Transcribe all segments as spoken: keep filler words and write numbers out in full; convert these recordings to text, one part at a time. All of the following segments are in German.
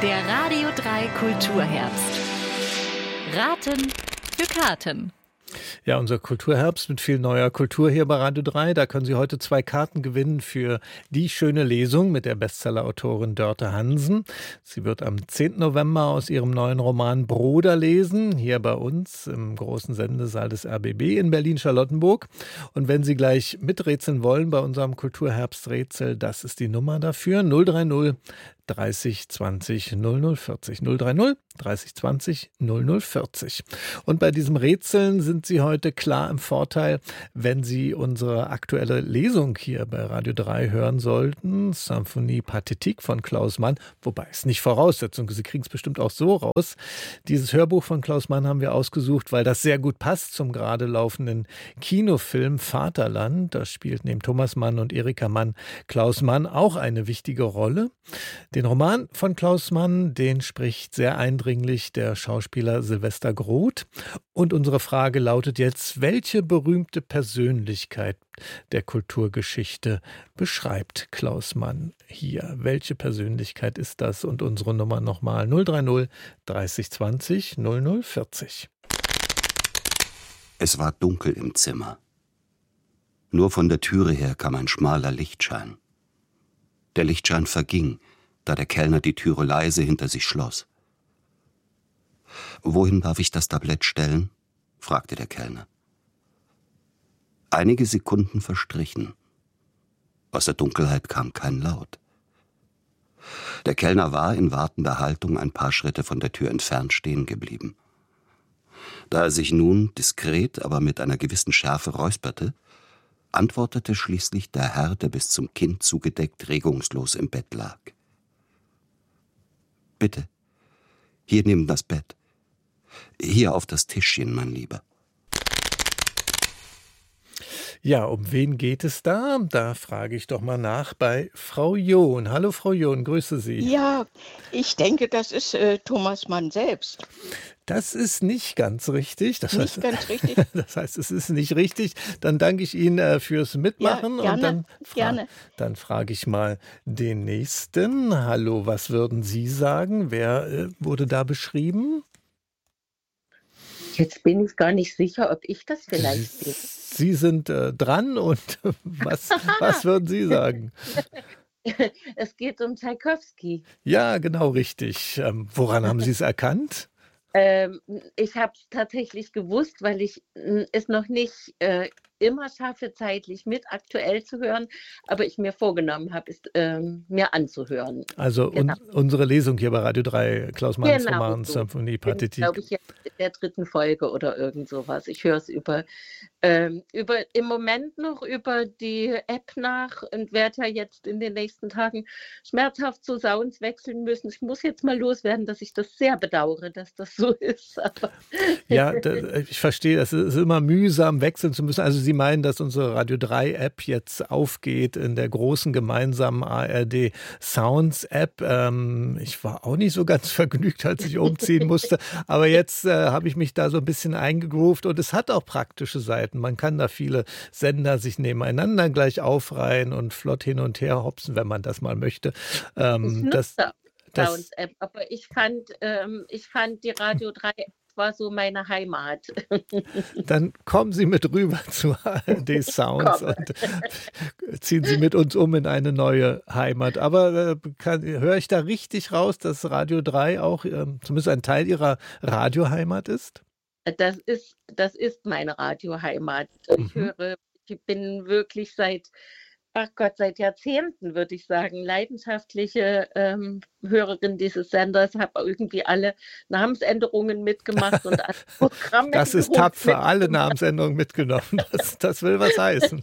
Der Radio drei Kulturherbst. Raten für Karten. Ja, unser Kulturherbst mit viel neuer Kultur hier bei Radio drei. Da können Sie heute zwei Karten gewinnen für Die schöne Lesung mit der Bestsellerautorin Dörte Hansen. Sie wird am zehnten November aus ihrem neuen Roman Bruder lesen, hier bei uns im großen Sendesaal des R B B in Berlin-Charlottenburg. Und wenn Sie gleich miträtseln wollen bei unserem Kulturherbsträtsel, das ist die Nummer dafür, null drei null dreißig zwanzig null null vierzig. null drei null dreißig zwanzig null null vierzig. Und bei diesem Rätseln sind Sie heute klar im Vorteil, wenn Sie unsere aktuelle Lesung hier bei Radio drei hören sollten. Symphonie Pathétique von Klaus Mann. Wobei es nicht Voraussetzung ist, Sie kriegen es bestimmt auch so raus. Dieses Hörbuch von Klaus Mann haben wir ausgesucht, weil das sehr gut passt zum gerade laufenden Kinofilm Vaterland. Da spielt neben Thomas Mann und Erika Mann Klaus Mann auch eine wichtige Rolle. Den Roman von Klaus Mann, den spricht sehr eindringlich der Schauspieler Sylvester Groth. Und unsere Frage lautet jetzt, welche berühmte Persönlichkeit der Kulturgeschichte beschreibt Klaus Mann hier? Welche Persönlichkeit ist das? Und unsere Nummer nochmal null drei null dreißig zwanzig null null vierzig. Es war dunkel im Zimmer. Nur von der Türe her kam ein schmaler Lichtschein. Der Lichtschein verging, da der Kellner die Türe leise hinter sich schloss. »Wohin darf ich das Tablett stellen?« fragte der Kellner. Einige Sekunden verstrichen. Aus der Dunkelheit kam kein Laut. Der Kellner war in wartender Haltung ein paar Schritte von der Tür entfernt stehen geblieben. Da er sich nun diskret, aber mit einer gewissen Schärfe räusperte, antwortete schließlich der Herr, der bis zum Kinn zugedeckt regungslos im Bett lag. »Bitte, hier neben das Bett. Hier auf das Tischchen, mein Lieber.« Ja, um wen geht es da? Da frage ich doch mal nach bei Frau John. Hallo Frau John, grüße Sie. Ja, ich denke, das ist äh, Thomas Mann selbst. Das ist nicht ganz richtig. Das Nicht heißt, ganz richtig. Das heißt, es ist nicht richtig. Dann danke ich Ihnen äh, fürs Mitmachen. Ja, gerne, und dann, fra- gerne. dann frage ich mal den Nächsten. Hallo, was würden Sie sagen? Wer äh, wurde da beschrieben? Jetzt bin ich gar nicht sicher, ob ich das vielleicht bin. Sie sind äh, dran und was, was würden Sie sagen? Es geht um Tschaikowski. Ja, genau richtig. Ähm, woran haben Sie es erkannt? Ähm, ich habe es tatsächlich gewusst, weil ich äh, es noch nicht äh, immer schaffe, zeitlich mit aktuell zu hören, aber ich mir vorgenommen habe, es ähm, mir anzuhören. Also Genau. un- unsere Lesung hier bei Radio drei, Klaus Manns Genau Roman so. Symphonie Ich bin, glaube Pathétique. ich, jetzt in der dritten Folge oder irgend sowas. Ich höre es über, ähm, über im Moment noch über die App nach und werde ja jetzt in den nächsten Tagen schmerzhaft zu Sounds wechseln müssen. Ich muss jetzt mal loswerden, dass ich das sehr bedauere, dass das so ist. Aber Ja, da, ich verstehe, es ist immer mühsam wechseln zu müssen. Also Sie meinen, dass unsere Radio drei App jetzt aufgeht in der großen gemeinsamen A R D Sounds App. Ähm, ich war auch nicht so ganz vergnügt, als ich umziehen musste. Aber jetzt äh, habe ich mich da so ein bisschen eingegroovt und es hat auch praktische Seiten. Man kann da viele Sender sich nebeneinander gleich aufreihen und flott hin und her hopsen, wenn man das mal möchte. Ähm, ich das, nutze das, Sounds App, aber ich fand, ähm, ich fand die Radio drei App war so meine Heimat. Dann kommen Sie mit rüber zu A R D Sounds Komm. und ziehen Sie mit uns um in eine neue Heimat. Aber äh, kann, höre ich da richtig raus, dass Radio drei auch ähm, zumindest ein Teil Ihrer Radioheimat ist? Das ist, das ist meine Radioheimat. Ich Mhm. höre, ich bin wirklich seit, ach Gott, seit Jahrzehnten, würde ich sagen, leidenschaftliche ähm, Hörerin dieses Senders, habe irgendwie alle Namensänderungen mitgemacht und alle Programme. Das ist tapfer, alle Namensänderungen mitgenommen. Das, das will was heißen.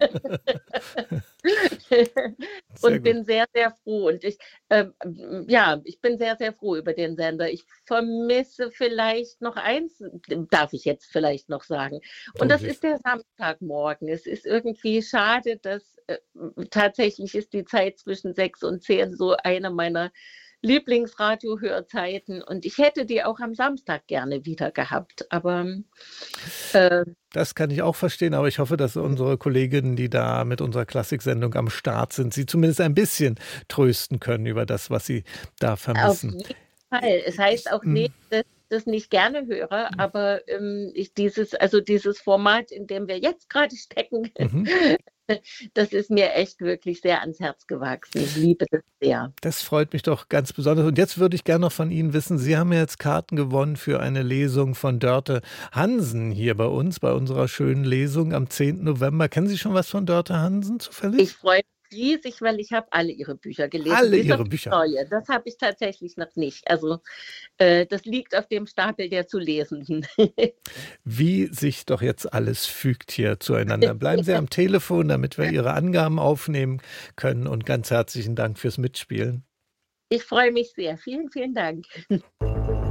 Sehr und gut. bin sehr, sehr froh. Und ich, ähm, ja, ich bin sehr, sehr froh über den Sender. Ich vermisse vielleicht noch eins, darf ich jetzt vielleicht noch sagen. Und das Tun Sie. ist der Samstagmorgen. Es ist irgendwie schade, dass äh, tatsächlich ist die Zeit zwischen sechs und zehn so eine meiner Lieblingsradiohörzeiten und ich hätte die auch am Samstag gerne wieder gehabt, aber äh, Das kann ich auch verstehen, aber ich hoffe, dass unsere Kolleginnen, die da mit unserer Klassiksendung am Start sind, Sie zumindest ein bisschen trösten können über das, was Sie da auf, vermissen. je- Fall. Es heißt auch Ich, nicht, dass ich das nicht gerne höre, aber ähm, ich dieses, also dieses Format, in dem wir jetzt gerade stecken, mhm. das ist mir echt wirklich sehr ans Herz gewachsen. Ich liebe das sehr. Das freut mich doch ganz besonders. Und jetzt würde ich gerne noch von Ihnen wissen, Sie haben ja jetzt Karten gewonnen für eine Lesung von Dörte Hansen hier bei uns, bei unserer schönen Lesung am zehnten November. Kennen Sie schon was von Dörte Hansen zufällig? Ich freue mich riesig, weil ich habe alle ihre Bücher gelesen. Alle Bis Ihre auf die Bücher. Neue. Das habe ich tatsächlich noch nicht. Also äh, das liegt auf dem Stapel der zu Lesenden. Wie sich doch jetzt alles fügt hier zueinander. Bleiben Sie am Telefon, damit wir Ihre Angaben aufnehmen können. Und ganz herzlichen Dank fürs Mitspielen. Ich freue mich sehr. Vielen, vielen Dank.